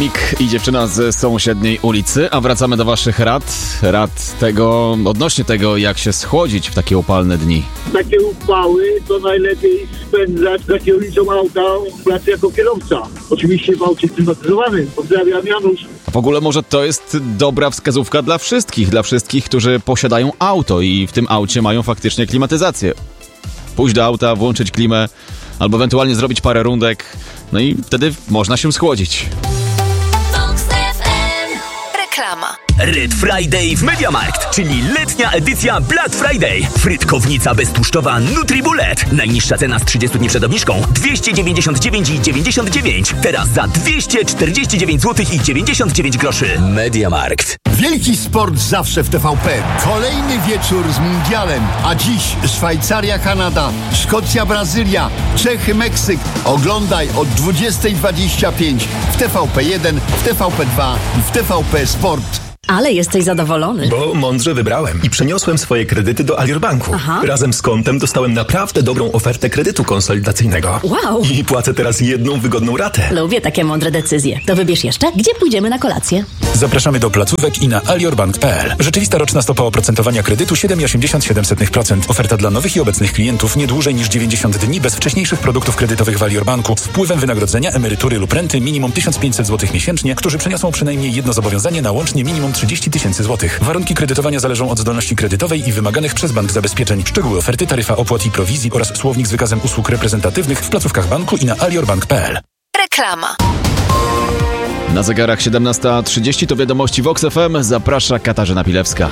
Mik i dziewczyna z sąsiedniej ulicy, a wracamy do waszych rad odnośnie tego, jak się schłodzić w takie upalne dni. Takie upały to najlepiej spędzać za kierownicą auta w pracy jako kierowca. Oczywiście w aucie klimatyzowanym. Pozdrawiam, Janusz. A w ogóle może to jest dobra wskazówka dla wszystkich, którzy posiadają auto i w tym aucie mają faktycznie klimatyzację. Pójść do auta, włączyć klimę, albo ewentualnie zrobić parę rundek, no i wtedy można się schłodzić. Reklama. Red Friday w MediaMarkt, czyli letnia edycja Black Friday. Frytkownica beztłuszczowa NutriBullet. Najniższa cena z 30 dni przed obniżką 299,99. Teraz za 249 zł i 99 groszy. MediaMarkt. Wielki sport zawsze w TVP. Kolejny wieczór z mundialem. A dziś Szwajcaria, Kanada, Szkocja, Brazylia, Czechy, Meksyk. Oglądaj od 20:25 w TVP1, w TVP2 i w TVP Sport. Ale jesteś zadowolony. Bo mądrze wybrałem i przeniosłem swoje kredyty do Alior Banku. Aha. Razem z kontem dostałem naprawdę dobrą ofertę kredytu konsolidacyjnego. Wow. I płacę teraz jedną wygodną ratę. Lubię takie mądre decyzje. To wybierz jeszcze, gdzie pójdziemy na kolację. Zapraszamy do placówek i na aliorbank.pl. Rzeczywista roczna stopa oprocentowania kredytu 7,87%. Oferta dla nowych i obecnych klientów nie dłużej niż 90 dni bez wcześniejszych produktów kredytowych w Alior Banku z wpływem wynagrodzenia, emerytury lub renty minimum 1500 zł miesięcznie, którzy przeniosą przynajmniej jedno zobowiązanie na łącznie minimum 30 000 zł. Warunki kredytowania zależą od zdolności kredytowej i wymaganych przez bank zabezpieczeń. Szczegóły oferty, taryfa opłat i prowizji oraz słownik z wykazem usług reprezentatywnych w placówkach banku i na aliorbank.pl. Reklama. Na zegarach 17:30 to wiadomości Vox FM. Zaprasza Katarzyna Pilewska.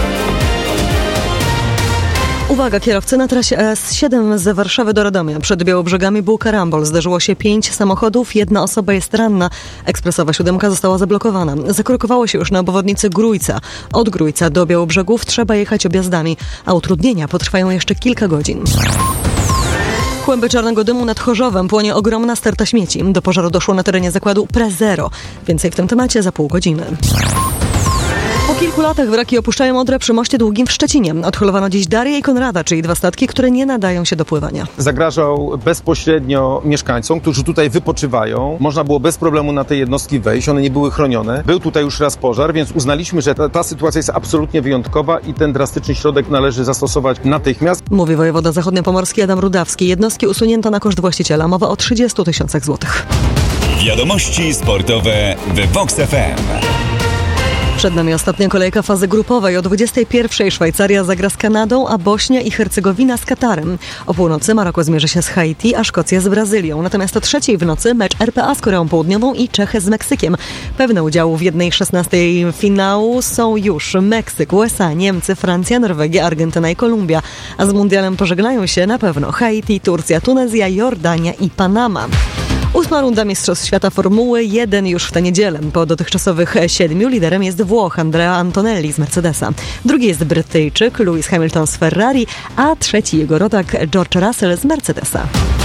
Uwaga, kierowcy, na trasie S7 z Warszawy do Radomia. Przed Białobrzegami był karambol. Zdarzyło się 5 samochodów, 1 osoba jest ranna. Ekspresowa 7 została zablokowana. Zakorkowało się już na obwodnicy Grójca. Od Grójca do Białobrzegów trzeba jechać objazdami, a utrudnienia potrwają jeszcze kilka godzin. Kłęby czarnego dymu nad Chorzowem, płonie ogromna sterta śmieci. Do pożaru doszło na terenie zakładu Prezero. Więcej w tym temacie za pół godziny. Po kilku latach wraki opuszczają Odrę przy moście długim w Szczecinie. Odholowano dziś Darię i Konrada, czyli 2 statki, które nie nadają się do pływania. Zagrażał bezpośrednio mieszkańcom, którzy tutaj wypoczywają. Można było bez problemu na te jednostki wejść, one nie były chronione. Był tutaj już raz pożar, więc uznaliśmy, że ta sytuacja jest absolutnie wyjątkowa i ten drastyczny środek należy zastosować natychmiast. Mówi wojewoda zachodniopomorski Adam Rudawski. Jednostki usunięto na koszt właściciela. Mowa o 30 000 złotych. Wiadomości sportowe w Vox FM. Przed nami ostatnia kolejka fazy grupowej. O 21:00 Szwajcaria zagra z Kanadą, a Bośnia i Hercegowina z Katarem. O północy Maroko zmierzy się z Haiti, a Szkocja z Brazylią. Natomiast o 3:00 w nocy mecz RPA z Koreą Południową i Czechy z Meksykiem. Pewne udziału w 1/16 finału są już Meksyk, USA, Niemcy, Francja, Norwegia, Argentyna i Kolumbia. A z mundialem pożegnają się na pewno Haiti, Turcja, Tunezja, Jordania i Panama. 8. runda Mistrzostw Świata Formuły 1 już w tę niedzielę. Po dotychczasowych 7 liderem jest Włoch Andrea Antonelli z Mercedesa. Drugi jest Brytyjczyk Lewis Hamilton z Ferrari, a trzeci jego rodak George Russell z Mercedesa.